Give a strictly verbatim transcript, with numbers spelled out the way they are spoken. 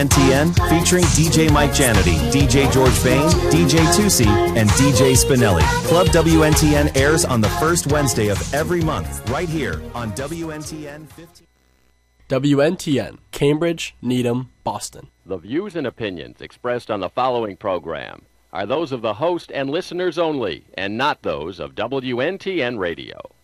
N T N featuring D J Mike Janity, D J George Bain, D J Tusi, and D J Spinelli. Club W N T N airs on the first Wednesday of every month, right here on W N T N fifteen. W N T N, Cambridge, Needham, Boston. The views and opinions expressed on the following program are those of the host and listeners only, and not those of W N T N Radio.